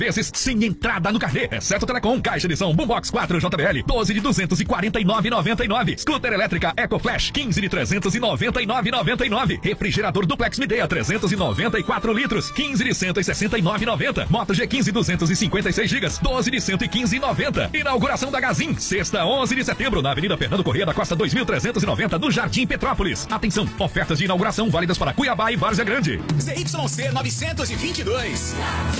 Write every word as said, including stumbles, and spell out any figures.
vezes sem entrada no carnê. Exceto Telecom, caixa de som Boombox quatro J B L, doze de duzentos e quarenta e nove reais e noventa e nove centavos. Scooter elétrica EcoFlash, quinze de trezentos e noventa e nove reais e noventa e nove centavos. Refrigerador Duplex Midea, trezentos e noventa e quatro litros, quinze de cento e sessenta e nove reais e noventa centavos. Moto G quinze duzentos e cinquenta e seis gigas, doze de cento e quinze reais e noventa centavos. Inauguração da Gazin, sexta, onze de setembro, na Avenida Fernando Corrêa da Costa dois mil trezentos e noventa, no Jardim Petrópolis. Atenção, ofertas de inauguração válidas para Cuiabá e Várzea Grande. Z Y C novecentos e vinte e dois.